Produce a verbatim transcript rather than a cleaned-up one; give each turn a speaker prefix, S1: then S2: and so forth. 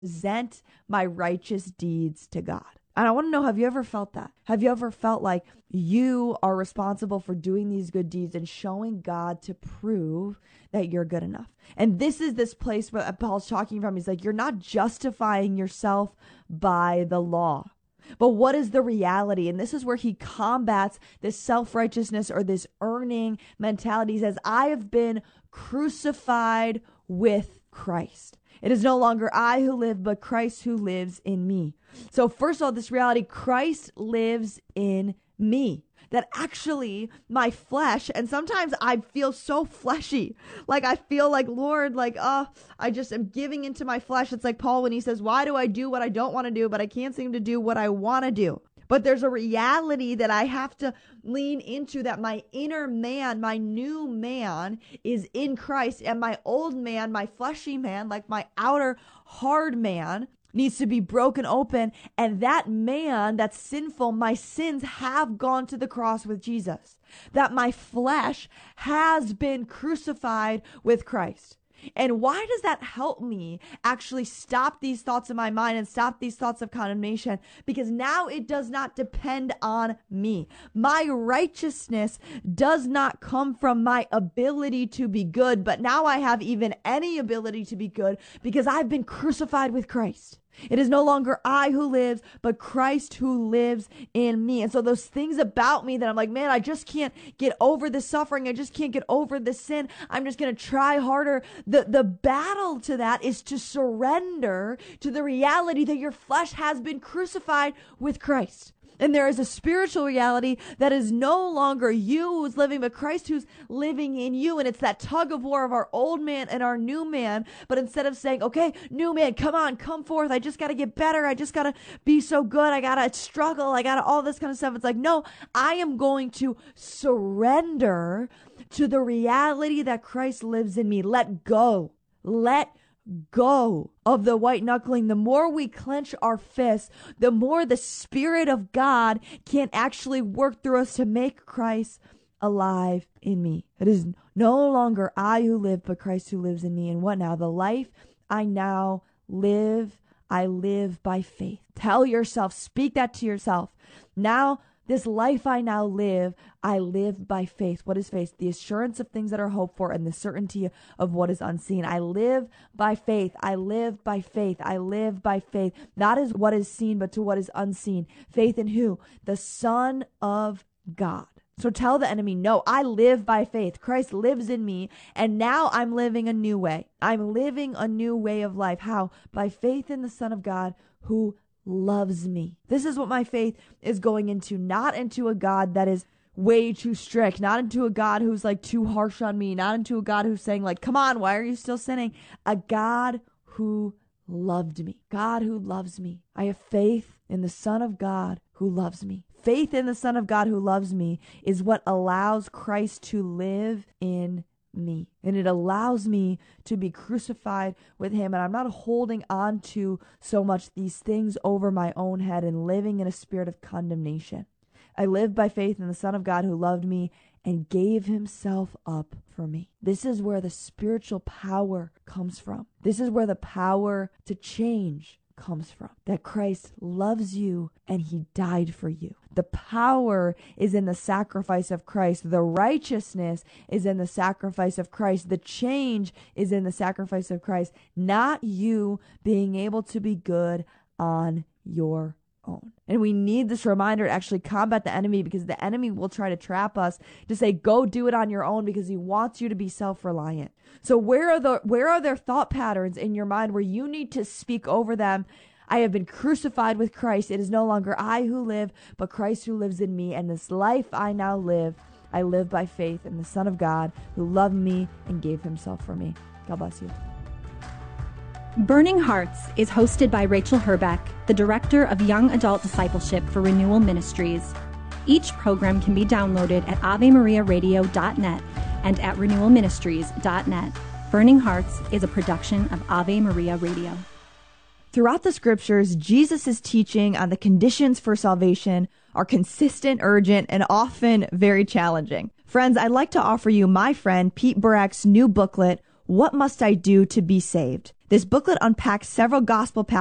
S1: present my righteous deeds to God. And I want to know, have you ever felt that? Have you ever felt like you are responsible for doing these good deeds and showing God to prove that you're good enough? And this is this place where Paul's talking from. He's like, you're not justifying yourself by the law. But what is the reality? And this is where he combats this self-righteousness or this earning mentality. He says, I have been crucified with Christ. It is no longer I who live, but Christ who lives in me. So first of all, this reality, Christ lives in me. That actually my flesh, and sometimes I feel so fleshy. Like I feel like, Lord, like, oh, I just am giving into my flesh. It's like Paul when he says, why do I do what I don't want to do, but I can't seem to do what I want to do? But there's a reality that I have to lean into, that my inner man, my new man is in Christ, and my old man, my fleshy man, like my outer hard man, needs to be broken open. And that man that's sinful, my sins have gone to the cross with Jesus. That my flesh has been crucified with Christ. And why does that help me actually stop these thoughts in my mind and stop these thoughts of condemnation? Because now it does not depend on me. My righteousness does not come from my ability to be good, but now I have even any ability to be good because I've been crucified with Christ. It is no longer I who lives, but Christ who lives in me. And so those things about me that I'm like, man, I just can't get over the suffering. I just can't get over the sin. I'm just going to try harder. The, the battle to that is to surrender to the reality that your flesh has been crucified with Christ. And there is a spiritual reality that is no longer you who's living, but Christ who's living in you. And it's that tug of war of our old man and our new man. But instead of saying, okay, new man, come on, come forth. I just got to get better. I just got to be so good. I got to struggle. I got to all this kind of stuff. It's like, no, I am going to surrender to the reality that Christ lives in me. Let go. Let go of the white knuckling. The more we clench our fists, the more the Spirit of God can actually work through us to make Christ alive in me. It is no longer I who live, but Christ who lives in me. And what now? The life I now live, I live by faith. Tell yourself, speak that to yourself. Now, this life I now live, I live by faith. What is faith? The assurance of things that are hoped for and the certainty of what is unseen. I live by faith. I live by faith. I live by faith. Not as what is seen, but to what is unseen. Faith in who? The Son of God. So tell the enemy, no, I live by faith. Christ lives in me, and now I'm living a new way. I'm living a new way of life. How? By faith in the Son of God who loves me. This is what my faith is going into, not into a God that is way too strict, not into a God who's like too harsh on me, not into a God who's saying like, come on, why are you still sinning? A God who loved me, God who loves me. I have faith in the Son of God who loves me. Faith in the Son of God who loves me is what allows Christ to live in me. And it allows me to be crucified with him. And I'm not holding on to so much these things over my own head and living in a spirit of condemnation. I live by faith in the Son of God who loved me and gave himself up for me. This is where the spiritual power comes from. This is where the power to change comes from. That Christ loves you and he died for you. The power is in the sacrifice of Christ. The righteousness is in the sacrifice of Christ. The change is in the sacrifice of Christ, not you being able to be good on your own. And we need this reminder to actually combat the enemy, because the enemy will try to trap us to say, go do it on your own, because he wants you to be self-reliant. So where are the where are there thought patterns in your mind where you need to speak over them? I have been crucified with Christ. It is no longer I who live, but Christ who lives in me. And this life I now live, I live by faith in the Son of God who loved me and gave himself for me. God bless you.
S2: Burning Hearts is hosted by Rachel Herbeck, the Director of Young Adult Discipleship for Renewal Ministries. Each program can be downloaded at ave maria radio dot net and at renewal ministries dot net. Burning Hearts is a production of Ave Maria Radio.
S1: Throughout the scriptures, Jesus' teaching on the conditions for salvation are consistent, urgent, and often very challenging. Friends, I'd like to offer you my friend Pete Burak's new booklet, What Must I Do to Be Saved? This booklet unpacks several gospel passages